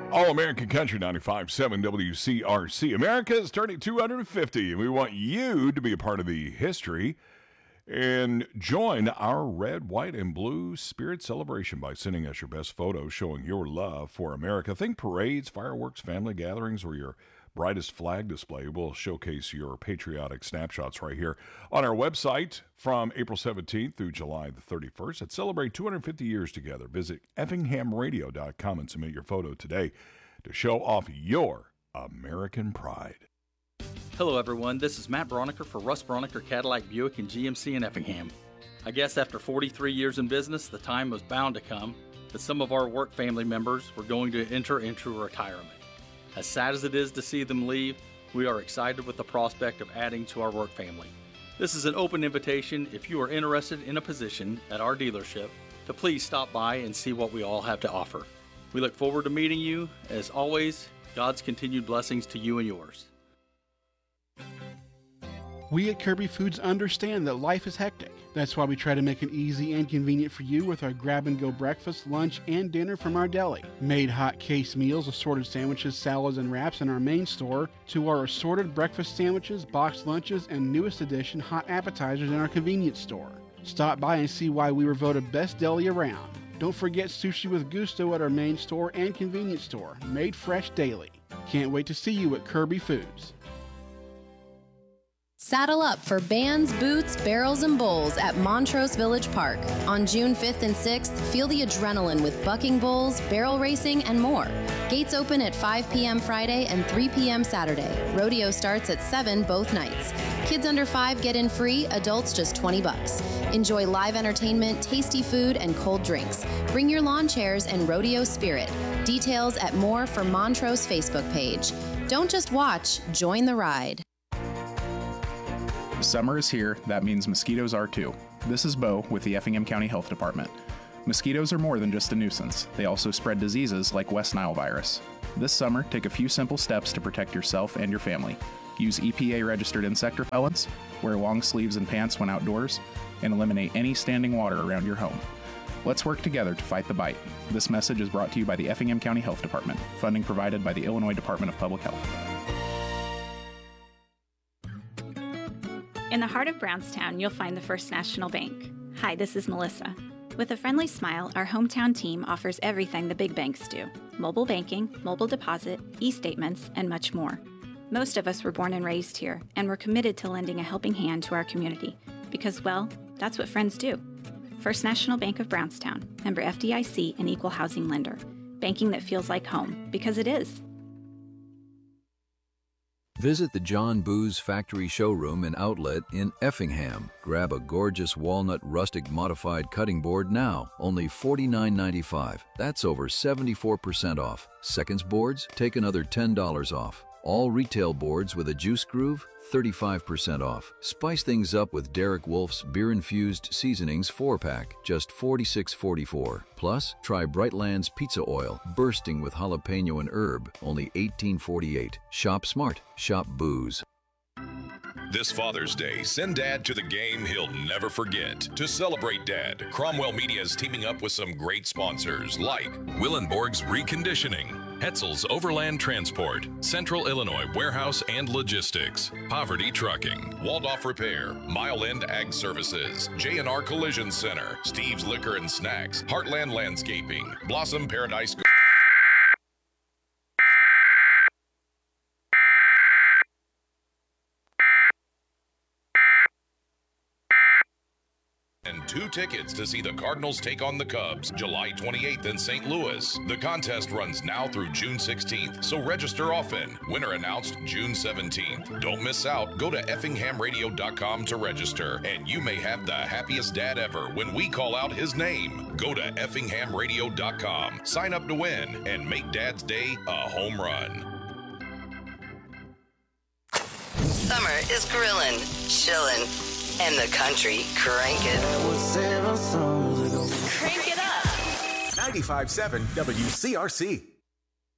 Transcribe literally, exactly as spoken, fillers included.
All American Country ninety-five point seven W C R C. America is turning two hundred fifty, and we want you to be a part of the history and join our red, white, and blue spirit celebration by sending us your best photos showing your love for America. Think parades, fireworks, family gatherings, or your brightest flag display. We'll showcase your patriotic snapshots right here on our website from April seventeenth through July the thirty-first. At Celebrate two hundred fifty Years Together, visit effingham radio dot com and submit your photo today to show off your American pride. Hello everyone, this is Matt Broniker for Russ Broniker Cadillac Buick and G M C in Effingham. I guess after forty-three years in business, the time was bound to come that some of our work family members were going to enter into retirement. As sad as it is to see them leave, we are excited with the prospect of adding to our work family. This is an open invitation if you are interested in a position at our dealership to please stop by and see what we all have to offer. We look forward to meeting you. As always, God's continued blessings to you and yours. We at Kirby Foods understand that life is hectic. That's why we try to make it easy and convenient for you with our grab-and-go breakfast, lunch, and dinner from our deli. Made hot case meals, assorted sandwiches, salads, and wraps in our main store, to our assorted breakfast sandwiches, boxed lunches, and newest edition hot appetizers in our convenience store. Stop by and see why we were voted best deli around. Don't forget sushi with gusto at our main store and convenience store, made fresh daily. Can't wait to see you at Kirby Foods. Saddle up for bands, boots, barrels, and bowls at Montrose Village Park. On June fifth and sixth, feel the adrenaline with bucking bulls, barrel racing, and more. Gates open at five p.m. Friday and three p.m. Saturday. Rodeo starts at seven both nights. Kids under five get in free, adults just twenty bucks. Enjoy live entertainment, tasty food, and cold drinks. Bring your lawn chairs and rodeo spirit. Details at More for Montrose Facebook page. Don't just watch, join the ride. Summer is here, that means mosquitoes are too. This is Bo with the Effingham County Health Department. Mosquitoes are more than just a nuisance. They also spread diseases like West Nile virus. This summer, take a few simple steps to protect yourself and your family. Use E P A-registered insect repellents, wear long sleeves and pants when outdoors, and eliminate any standing water around your home. Let's work together to fight the bite. This message is brought to you by the Effingham County Health Department, funding provided by the Illinois Department of Public Health. In the heart of Brownstown, you'll find the First National Bank. Hi, this is Melissa. With a friendly smile, our hometown team offers everything the big banks do: mobile banking, mobile deposit, e-statements, and much more. Most of us were born and raised here, and we're committed to lending a helping hand to our community because, well, that's what friends do. First National Bank of Brownstown, member F D I C and equal housing lender. Banking that feels like home, because it is. Visit the John Booz Factory Showroom and Outlet in Effingham. Grab a gorgeous walnut rustic modified cutting board now, only forty-nine ninety-five. That's over seventy-four percent off. Seconds boards, take another ten dollars off. All retail boards with a juice groove, thirty-five percent off. Spice things up with Derek Wolf's beer-infused seasonings four-pack, just forty-six forty-four. Plus, try Brightlands Pizza Oil, bursting with jalapeno and herb, only eighteen forty-eight. Shop smart, shop booze. This Father's Day, send Dad to the game he'll never forget. To celebrate Dad, Cromwell Media is teaming up with some great sponsors like Willenborg's Reconditioning, Hetzel's Overland Transport, Central Illinois Warehouse and Logistics, Poverty Trucking, Waldorf Repair, Mile End Ag Services, J and R Collision Center, Steve's Liquor and Snacks, Heartland Landscaping, Blossom Paradise and two tickets to see the Cardinals take on the Cubs July twenty-eighth in Saint Louis. The contest runs now through June sixteenth, so register often. Winner announced June seventeenth. Don't miss out. Go to effingham radio dot com to register, and you may have the happiest dad ever when we call out his name. Go to effingham radio dot com, sign up to win, and make Dad's Day a home run. Summer is grillin', chillin', and the country crankin'. Crank it up. ninety-five point seven W C R C.